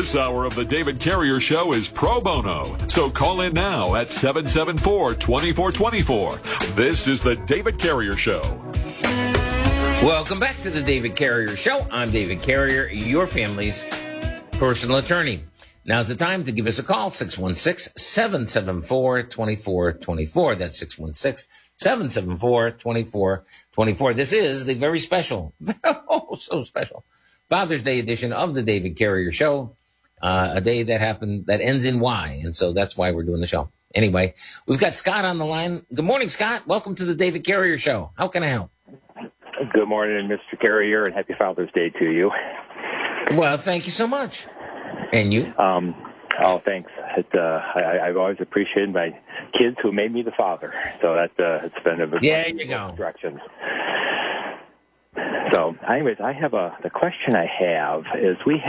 This hour of the David Carrier Show is pro bono, so call in now at 774-2424. This is the David Carrier Show. Welcome back to the David Carrier Show. I'm David Carrier, your family's personal attorney. Now's the time to give us a call, 616-774-2424. That's 616-774-2424. This is the very special, so special, Father's Day edition of the David Carrier Show. A day that ends in Y, and so that's why we're doing the show. Anyway, we've got Scott on the line. Good morning, Scott. Welcome to the David Carrier Show. How can I help? Good morning, Mr. Carrier, and happy Father's Day to you. Well, thank you so much. And you? Thanks. I've always appreciated my kids who made me the father. So it's been a you go. Directions. So, anyways, the question I have is